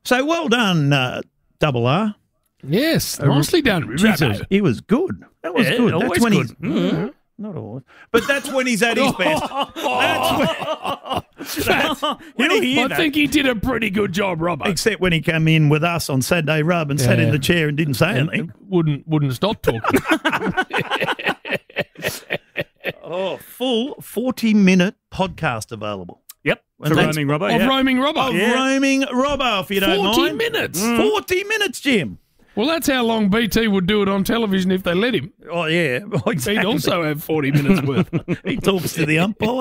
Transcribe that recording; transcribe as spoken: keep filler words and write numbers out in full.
So well done, uh, Double R. Yes, nicely done. Jesus, he was good. That was Yeah, good. always That's when good. he's mm-hmm. not always, but that's when he's at his best. That's when, when He'll he, hear I that. think he did a pretty good job, Robbo. except when he came in with us on Saturday Rub and sat Yeah. in the chair and didn't say anything. Wouldn't wouldn't stop talking. Oh, full forty-minute podcast available. Yep. And For that's- roaming Robbo. Of yeah. roaming Robbo. Of roaming Robbo, if you don't mind. Forty minutes. forty minutes, Jim. Well, that's how long B T would do it on television if they let him. Oh, yeah. He'd Exactly. also have forty minutes worth. He talks to the umpire.